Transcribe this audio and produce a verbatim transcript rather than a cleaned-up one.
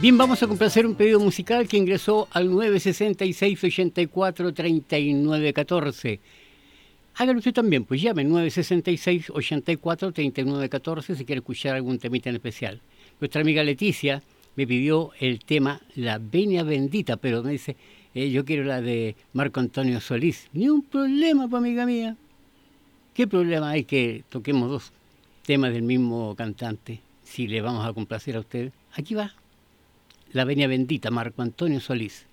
Bien, vamos a complacer un pedido musical que ingresó al nueve sesenta y seis, ochenta y cuatro, treinta y nueve catorce. Hágalo usted también, pues llame nueve sesenta y seis, ochenta y cuatro, treinta y nueve catorce si quiere escuchar algún temita en especial. Nuestra amiga Leticia me pidió el tema La Venia Bendita, pero me dice, eh, yo quiero la de Marco Antonio Solís. Ni un problema, pues amiga mía. ¿Qué problema hay que toquemos dos temas del mismo cantante? Si le vamos a complacer a usted, aquí va. La Venia Bendita, Marco Antonio Solís.